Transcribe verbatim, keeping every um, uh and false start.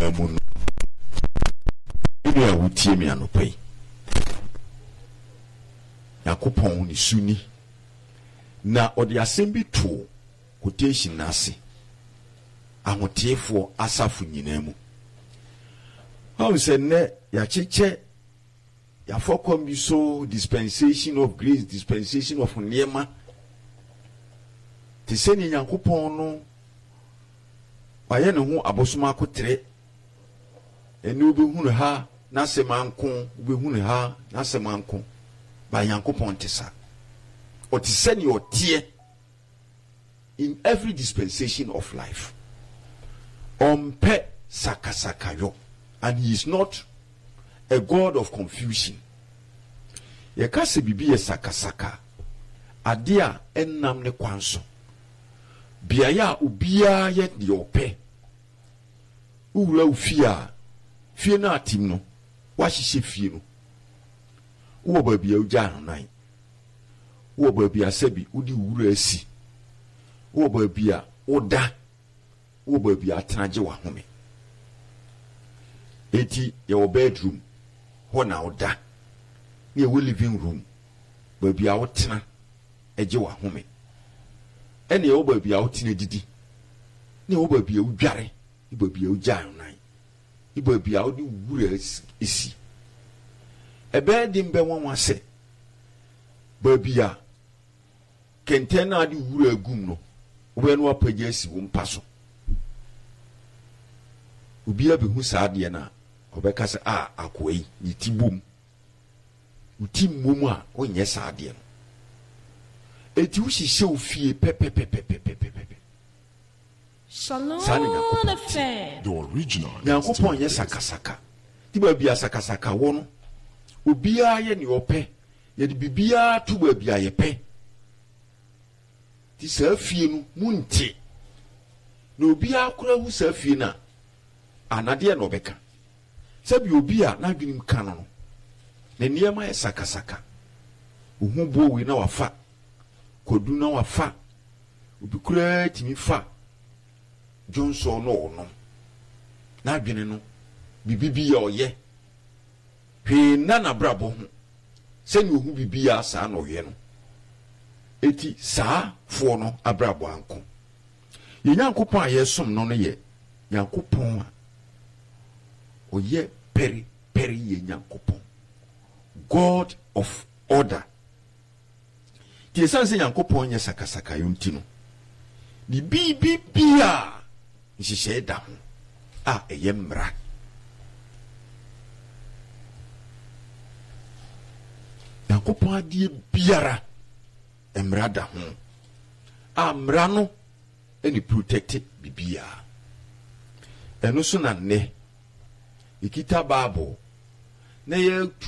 mu inu a wutie mi anopai yakopon ni suni na odi asembi to quotation nase ahotiefo asafu nyinamu how say ne ya cheche ya fokom bi so dispensation of grace, dispensation of niema te se ni yakopon no waye ne ho abosoma akotre eni obi hunu ha na semanko obi hunu ha na semanko ba yankopon tesa o te se ni otie in every dispensation of life ompe sakasaka yo, and he is not a god of confusion. Ye kase bibi ye sakasaka adia ennam ne kwanso biaya ubia ye di ope uwura ufia fie na atim no wahihye fie no wo ba bia uja nan wo ba bia sabi udi uwura asi wo ba bia oda wo ba bia atanaje wa home eti ye wo bedroom ho na oda ne wo living room ba bia wotena eje wa home ene wo ba bia wotena didi ne wo ba bia udware iba bia uja nan iba bia udi uwura esi ebe di mbe won se ba bia kentena di uwura agum no we no apagya si wo mpaso ubia be hu saade na obeka se a akoi ni tibom utimom a onye saade no eti wo hihye ofie pepepepepepepe Shalom affair the original yakopon ye sakasaka ti ba bia sakasaka wo no obia ye ne ope ye de bibia tu ba bia ye pe ti sa fie no munti no obia akora hu sa fie na anade na obeka sabi obia na adwenim ka no ne niema ye sakasaka ohu bo wi na wafa kodu na wafa obikura timi fa Johnson no no na adwene no bibibi ya oye hwe na na brabo ho se ni ohu bibi ya sa na oye no eti saa fo no abrabo anko ye nyankopon aye som no no ye nyankopon a oye peri peri ye nyankopon God of order ti esanse nyankopon ye sakasaka yonti no ni bibi bia nhihye da ho a eye mra nyankopon adie biara emra da ho a mra no eni protected bibia eno so na ne ikita bible na ye